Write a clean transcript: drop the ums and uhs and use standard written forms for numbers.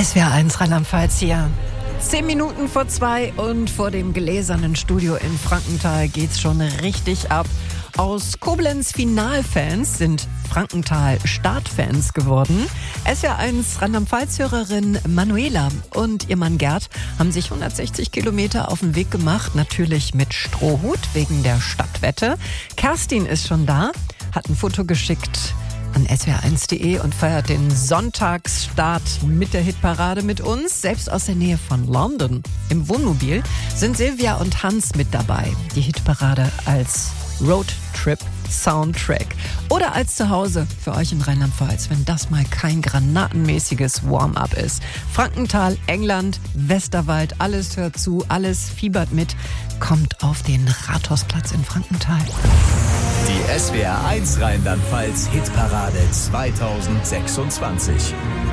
SWR1 Rheinland-Pfalz hier. 10 Minuten vor 2 und vor dem gläsernen Studio in Frankenthal geht's schon richtig ab. Aus Koblenz Finalfans sind Frankenthal-Startfans geworden. SWR1 Rheinland-Pfalz-Hörerin Manuela und ihr Mann Gerd haben sich 160 Kilometer auf den Weg gemacht. Natürlich mit Strohhut wegen der Stadtwette. Kerstin ist schon da, hat ein Foto geschickt an swr1.de und feiert den Sonntagsstart mit der Hitparade mit uns. Selbst aus der Nähe von London im Wohnmobil sind Silvia und Hans mit dabei. Die Hitparade als Roadtrip-Soundtrack oder als Zuhause für euch in Rheinland-Pfalz, wenn das mal kein granatenmäßiges Warm-up ist. Frankenthal, England, Westerwald, alles hört zu, alles fiebert mit. Kommt auf den Rathausplatz in Frankenthal. Die SWR1 Rheinland-Pfalz Hitparade 2026.